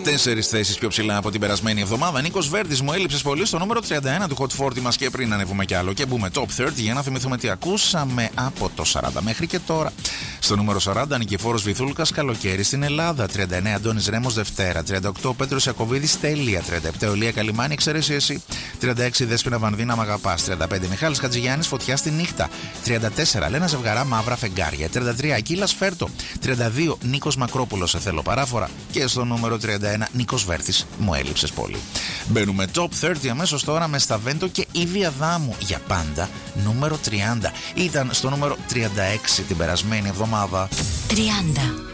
4 θέσεις πιο ψηλά από την περασμένη εβδομάδα. Νίκος Βέρτης, μου έλειψες πολύ, στο νούμερο 31 του Hot 40 μας, και πριν ανεβούμε κι άλλο και μπούμε top 30 για να θυμηθούμε τι ακούσαμε από το 40 μέχρι και τώρα. Στο νούμερο 40, Νικηφόρος Βυθούλκας, Καλοκαίρι στην Ελλάδα. 39, Αντώνης Ρέμος, Δευτέρα. 38, Πέτρος Ιακωβίδης, Τέλεια. 37, Ολία Καλιμάνη, Εξαίρεσαι εσύ. 36, Δέσποινα Βανδίνα, Μ' αγαπάς. 35, Μιχάλης Χατζηγιάννης, Φωτιά στη νύχτα. 34, Λένα Ζευγαρά, Μαύρα φεγγάρια. 33, Ακύλας Φέρτο. 32, Νίκος Μακρόπουλος, Σε θέλω παράφορα. Και στο νούμερο 31, Νίκος Βέρτης, μου έλειψες πολύ. Μπαίνουμε top 30 αμέσως τώρα με Σταβέντο και Ήβη Αδάμου, Για πάντα, νούμερο 30. Ήταν στο νούμερο 36 την περασμένη εβδομάδα. 30.